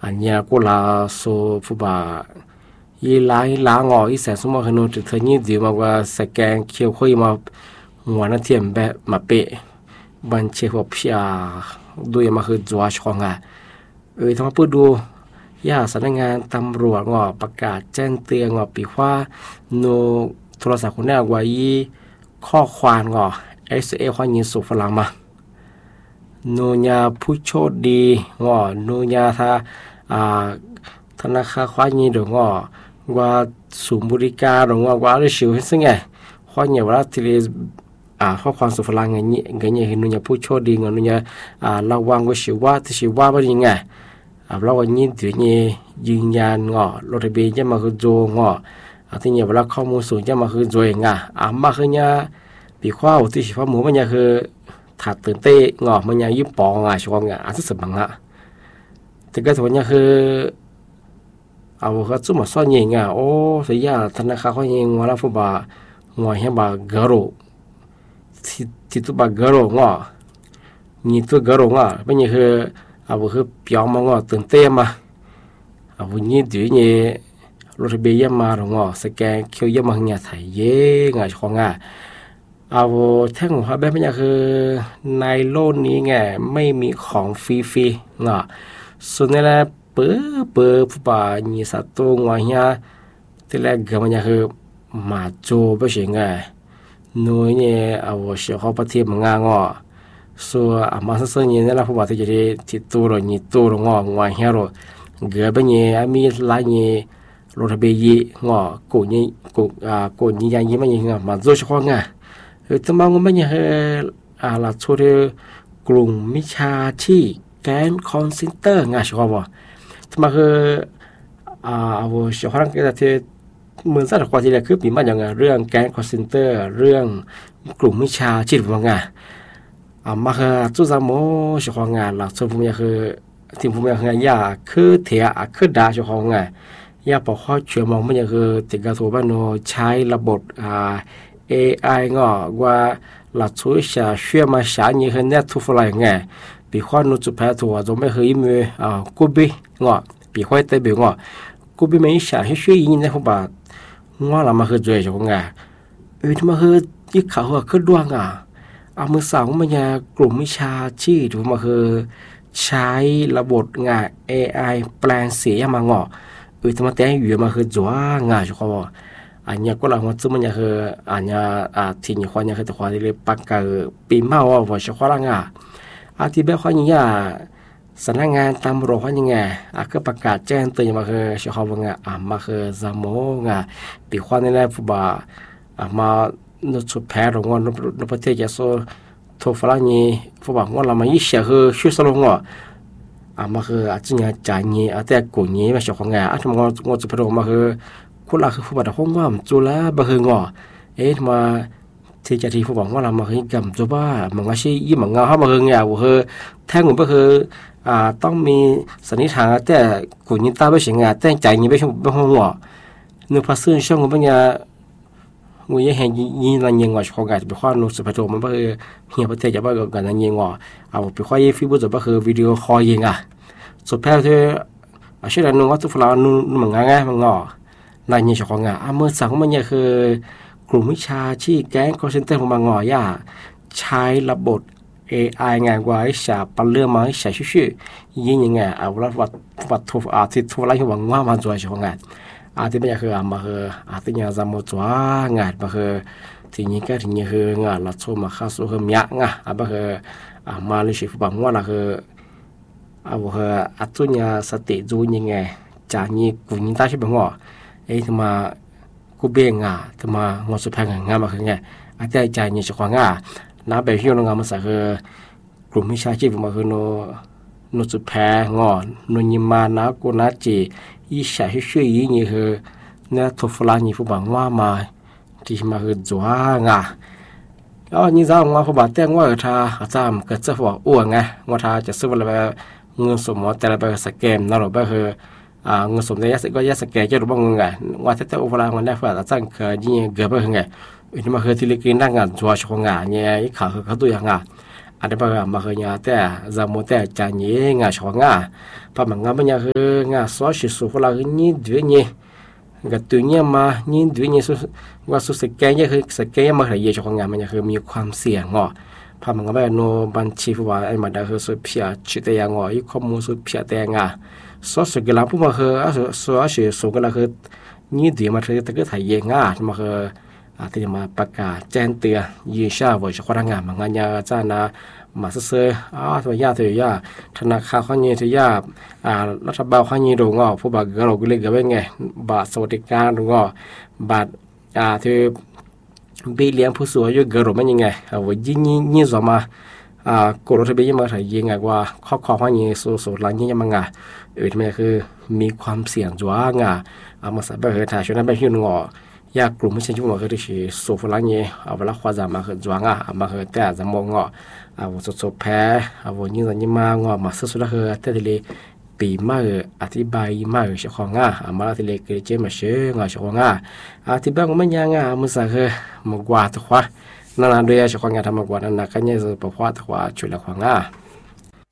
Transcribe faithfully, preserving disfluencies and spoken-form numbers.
อันเนี้ยกูลาโซผู้บ่าอีหลายหลางออีแสนสมอหนูจะเธอนี่ดีมากว่าสแกนเขียวคุยมาหัวนั่นเทียมแบบมาเปะบันเชฟพี่อาดูยังมาคือจัวชงอ่ะเออทำมาพูดดูยาสำนักงานตำรวจงอประกาศแจ้งเตือนงอปีว่าโนโทรศัพท์คนแรกไว้ข้อความงอเอสเอความยินสุฝรั่งมาโนญาผู้โชคดีงอโนญาท่าอ่าธนาคารความยินดงอว่าศูนย์บริการดงอว่าได้ชิวซึ่งไงความยินว่าที่อ่าข้อความสุฝรั่งเงี้ยเงี้ยเห็นโนญาผู้โชคดีงอโนญาอ่าระวังว่าชิวว่าที่ชิวว่าเป็นยังไงอ่าเราวันนี้ถือเนี่ยยืนยันงอรถทะเบียนจะมาคือโจงออ่าที่เนี่ยเวลาข้อมูลสูงจะมาคือโจเองอ่ะอ่ามาคือเนี่ยปีข้าวที่ชิฟ้าหมูมันเนี่ยคือถัดตื่นเต้งอมันยังยิ่งปองอ่ะช่วงอ่ะอาจจะสบังอ่ะแต่ก็ถือว่าเนี่ยคือเอาเขาจุ่มมาซ่อนยิงอ่ะโอ้เสียธนาคารเขายิงว่าแล้วฟุบะงอเห็นบะกระโดดที่ที่ตัวบะกระโดดงอนี่ตัวกระโดดงอเป็นยังคือเอาคือเปียงมางอตื่นเต้มาเอานี่ดื้อเนี่ยรถเบียมาหรงอสแกนเขียวยมาเนี่ยไทยเย่งอ่ะช่วงอ่ะเอาแท่งหัวแบบนี้คือในโลกนี้ไงไม่มีของฟรีๆเนาะส่วนนี่แหละเปิดเปิดผู้ป่านี่สัตว์ตัวงัวเหี้ยที่แรกก็มันคือมาโจไม่ใช่ไงนู้นเนี่ยเอาเสียเขาปฏิบัติงานงอส่วนอามาสักเนี่ยนี่แหละผู้ป่าที่จะได้ที่ตัวเรานี่ตัวเรางองัวเหี้ยเราเกิดเป็นเนี่ยมีหลายเนี่ยรถเบียงอกูนี่กูอ่ากูนี่ยังยิ่งมันยังมาโจเฉพาะไงเออทำไมมันไม่ใช่อ่าหลักสูตรกลุ่มมิชาชีแกนคอนเซนเตอร์ไงใช่ป่ะทำไมคืออ่าเอาเฉพาะเรื่องที่เหมือนสัตว์ความที่แรกคือปีมันอย่างเรื่องแกนคอนเซนเตอร์เรื่องกลุ่มมิชาชีพว่าไงอ่ามาคือจุดสามโมเฉพาะงานหลักสูตรผมอยากคือที่ผมอยากให้ยาคือเทียคือด่าเฉพาะไงยาบอกข้อเชื่อมองมันอยากคือติดกระตุ้นบ้านโนใช้ระบบอ่าเอ ไอ งอว่าหลักสูตรจะช่วยมาสานยี่ห้อเน็ตทุกฝ่ายไงปีข้อนู้จุดแพ้ตัวจะไม่เคยมีอ่ากูบีงอปีข้อเตบีงอกูบีไม่สานให้ช่วยยินในหัวบาทงอเรามาคือจ่วยจังไงเออที่มาคือยิ่งข่าวคือดวงอ่ะเอามือสาวมันยากลุ่มวิชาชีพถูกมาคือใช้ระบบงาน เอ ไอ แปลงเสียมางอเออที่มาแต่อยู่มาคือจัวงาจุกว่าอันนี้ก็เราว่าซึ่งมันคืออันนี้อ่าที่นี่คนนี้คือตัวคนที่เรียกปักกะปีมาว่าว่าเฉพาะละงาอาทิตย์แบบคนนี้สำนักงานตำรวจคนนี้ไงอ่ะก็ประกาศแจ้งเตือนมาคือเฉพาะว่าไงอ่ะมาคือจามโมงาปีคนนี้แหละผู้บ่าอ่ะมานุชแพรของนนประเทศจะโซ่ทั่วฝรั่งนี้ผู้บ่าว่าเรามายิ่งเสียคือช่วยสรุปว่าอ่ะมาคืออาจจะเนี่ยจ่ายเงี้ยอาจจะกูเงี้ยมาเฉพาะไงอ่ะทำงานงานจะพอมาคือคนละคือผู้บัตรห้องว่าจุฬาบะเฮงอเอ๊ะมาที่จะที่ผู้บอกว่าเรามาเฮงกับจุบ้ามันก็ใช่ยิ่งมันเงาเขามาเฮงอย่างว่าเฮแท่งมันก็คืออ่าต้องมีสันนิษฐานแต่กูยินตาไม่ใช่งาแต่ใจยินไม่ใช่ไม่ห้องหัวเนื้อพาซึ่งช่องมันเป็นยางูยี่แห่งยี่นันยิงว่าของการเป็นข้อนุสปโตมันก็คือเฮียประเทศจะว่ากันนันยิงว่าเอาเป็นข้อยี่ฟิบุจะก็คือวิดีโอคอลยิงอ่ะสุดแพ้ที่อาชีพนั้นว่าทุกฝ่ายนู้นมันง่ายมันงอในนี้เฉพาะงานอ่ะเมื่อสังมันเนี่ยคือกลุ่มวิชาชีพแก๊งคอลเซ็นเตอร์ของบางงอย่าใช้ระบบ เอ ไอ งานไว้จะปันเรื่องมาให้ใช้ชื่อยิ่งยังไงเอาละวัดวัดทุอาทิตย์ทุไรที่หวังว่ามันจะเฉพาะงานอาทิตย์เนี่ยคืออ่ะมาคืออาทิตย์เนี่ยจะมาจัวงานมาคือทีนี้ก็ทีนี้คืองานละชั่วมาข้าสู้คือมีงานอ่ะมาคืออ่ะมาเลยสิบางว่าละคือเอาคืออาทิตย์เนี่ยสติจูนยังไงจากนี้กูยินตาใช่ไหมว่าเอ้ทำไมกูเบ่งอ่ะทำไมงอสุดแพงงานมาคือไงอาจจะใจเนี่ยเฉพาะงานน้าแบบที่เรางานมาสักคือกลุ่มวิชาชีพมาคือโนโนสุดแพงงอโนยิมานะกูน่าจีอีชาที่ช่วยยิ่งนี่คือเนี่ยทุกฝรั่งนี่ผู้บังว่ามาที่มาคือจัวงาแล้วนี่จ้างว่าผู้บังแต่งว่าถ้าอาจารย์ก็จะบอกอ้วนไงว่าถ้าจะซื้ออะไรเงินสมมติแต่ละไปสแกมนั่นหรอก็คืออ่าเงินสมได้ยัดก็ยัดสแกนจะรู้บ้างไงว่าถ้าแต่อุปรามันได้ฝากอาจารย์เคยยิ่งเกิดไปไงอันนี้มาคือที่เล็กๆนั่งงานจัวชงงานเนี่ยข่าวคือเขาตัวอย่างงาออันนี้พอมาเคยยาแต่จำโมแต่จานนี้งาชองงาพอมันงาเป็นยาคืองาซอสชิสุพลาคือนี่ด้วยนี่กับตัวนี้มานี่ด้วยนี่สุว่าสุสแกนยังคือสแกนมาเหยียดของงานมันยังคือมีความเสี่ยงอ่ะพอมันงาเป็นโนบัญชีว่าไอ้มาได้คือสุเพียชิตยังอ่ะอีข้อมูลสุเพียแต่งาซอสกลาผู้มาคืออ่ะซอสชิสุกลาคือนี่ดีมาคือตะกี้ถ่ายเยงอ่ะมาคืออาที่มาประกาศแจ้งเตือนยืนชาว่าจะขอทำงานมันงานยาจ้านะมาเสืออ๋อตัวยาตัวยาธนาคารข้อนี้ตัวยาอ่ารัฐบาลข้อนี้ดูงอผู้บักเราก็เลยก็เป็นไงบัตรสวัสดิการดูงอบัตรอ่าที่บีเลี้ยงผู้สูงอายุเกิดมันยังไงเอาไว้ยิ่งยิ่งยิ่งสมาอ่ากดรถทะเบียนมาถ่ายยิงไงว่าข้อข้อข้อนี้สูงสุดหลังยิ่งยังมังอ่ะเออที่มันคือมีความเสี่ยงจ้างอ่ะเอามาใส่ไปเหตุถ่ายช่วยนั้นไปหิ้วงอยากกลุ่มไม่ใช่ชั่วโมงคือที่สูบพลังเงี้ยเอาเวลาควาจะมาคือจวงอ่ะมาคือแต่จะมองงอเอาสุดสุดแพ้เอาวันนี้จะยิ่งมางอมาสุดสุดคือแต่ทีเลยปีมาคืออธิบายมาคือเฉพาะง่ะมาทีเลยคือเจมาเชื่องอเฉพาะง่ะอธิบายมันยังง่ะมันสักคือมันกว่าตัวนั่นนั่นด้วยเฉพาะง่ะทำมันกว่านั่นนักกันเนี่ยจะประวัติว่าช่วยละควาง่ะ